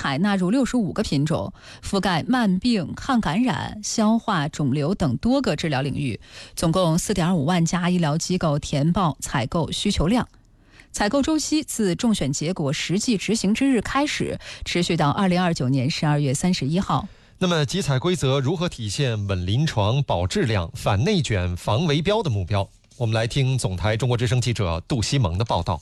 采纳入65个品种，覆盖慢病、抗感染、消化、肿瘤等多个治疗领域，总共4.5万家医疗机构填报采购需求量。采购周期自中选结果实际执行之日开始，持续到2029年12月31号。 那么集采规则如何体现稳临床、保质量、反内卷、防围标的目标？我们来听总台中国之声记者杜西蒙的报道。